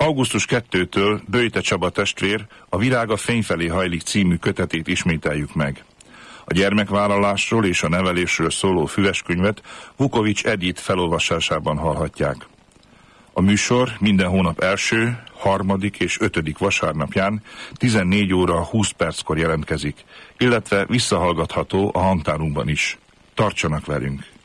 Augusztus 2-től Böjte Csaba testvér a Virág a fény felé hajlik című kötetét ismételjük meg. A gyermekvállalásról és a nevelésről szóló füveskönyvet Vukovics Edith felolvasásában hallhatják. A műsor minden hónap első, harmadik és ötödik vasárnapján 14 óra 20 perckor jelentkezik, illetve visszahallgatható a hangtárunkban is. Tartsanak velünk!